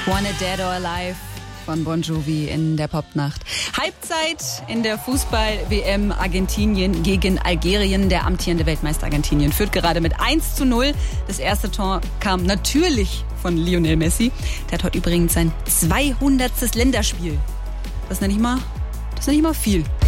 Wanna Dead or Alive von Bon Jovi in der Popnacht. Halbzeit in der Fußball-WM Argentinien gegen Algerien. Der amtierende Weltmeister Argentinien führt gerade mit 1:0. Das erste Tor kam natürlich von Lionel Messi. Der hat heute übrigens sein 200. Länderspiel. Das ist nicht mal viel.